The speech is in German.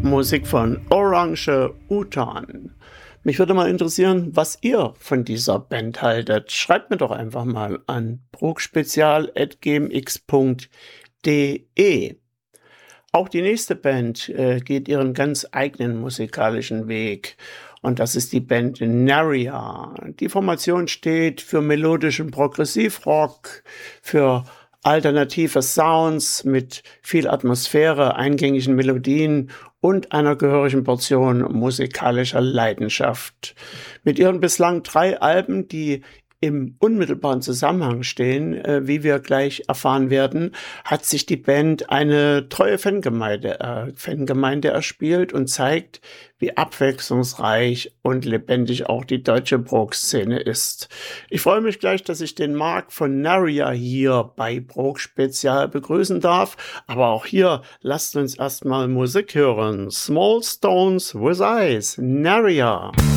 Musik von Orange Utan. Mich würde mal interessieren, was ihr von dieser Band haltet. Schreibt mir doch einfach mal an brugspezial@gmx.de. Auch die nächste Band geht ihren ganz eigenen musikalischen Weg. Und das ist die Band Naria. Die Formation steht für melodischen Progressivrock, für alternative Sounds mit viel Atmosphäre, eingängigen Melodien und einer gehörigen Portion musikalischer Leidenschaft. Mit ihren bislang 3 Alben, die im unmittelbaren Zusammenhang stehen, wie wir gleich erfahren werden, hat sich die Band eine treue Fangemeinde erspielt und zeigt, wie abwechslungsreich und lebendig auch die deutsche Prog-Szene ist. Ich freue mich gleich, dass ich den Marc von Naria hier bei Prog Spezial begrüßen darf. Aber auch hier lasst uns erstmal Musik hören. Small Stones with Eyes, Naria.